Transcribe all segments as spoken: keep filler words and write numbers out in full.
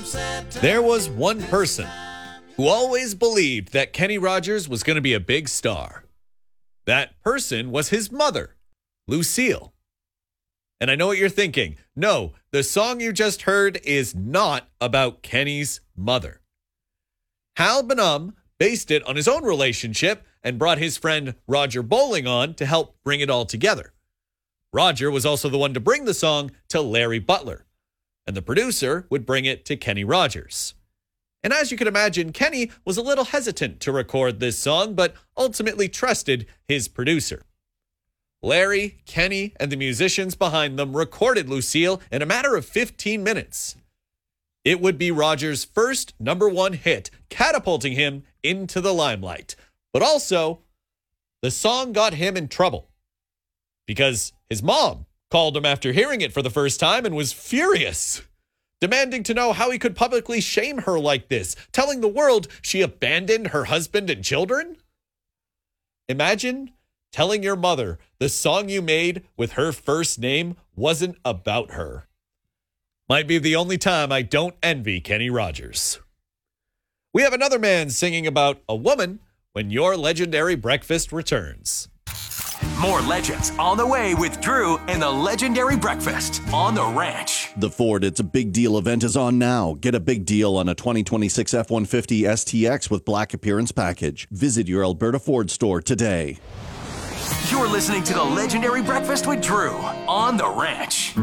There was one person who always believed that Kenny Rogers was going to be a big star. That person was his mother, Lucille. And I know what you're thinking. No, the song you just heard is not about Kenny's mother. Hal Bonham based it on his own relationship and brought his friend Roger Bowling on to help bring it all together. Roger was also the one to bring the song to Larry Butler, and the producer would bring it to Kenny Rogers. And as you can imagine, Kenny was a little hesitant to record this song, but ultimately trusted his producer. Larry, Kenny, and the musicians behind them recorded Lucille in a matter of fifteen minutes. It would be Rogers' first number one hit, catapulting him into the limelight. But also, the song got him in trouble because his mom called him after hearing it for the first time and was furious, demanding to know how he could publicly shame her like this, telling the world she abandoned her husband and children. Imagine telling your mother the song you made with her first name wasn't about her. Might be the only time I don't envy Kenny Rogers. We have another man singing about a woman when your legendary breakfast returns. More legends on the way with Drew and the legendary breakfast on the ranch. The Ford It's a Big Deal event is on now. Get a big deal on a twenty twenty-six F one fifty S T X with Black Appearance Package. Visit your Alberta Ford store today. You're listening to the legendary breakfast with Drew on the ranch.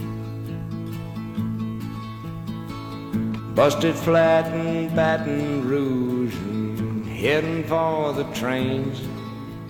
Busted flat in Baton Rouge and heading for the trains.